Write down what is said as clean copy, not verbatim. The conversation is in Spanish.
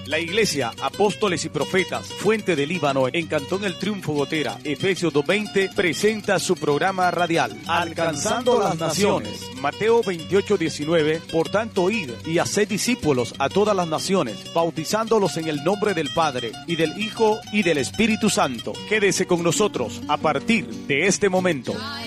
La Iglesia Apóstoles y Profetas Fuente del Líbano en Cantón El Triunfo Gotera, Efesios 2:20, presenta su programa radial Alcanzando las Naciones. Mateo 28:19, por tanto id y haced discípulos a todas las naciones, bautizándolos en el nombre del Padre, y del Hijo, y del Espíritu Santo. Quédese con nosotros a partir de este momento.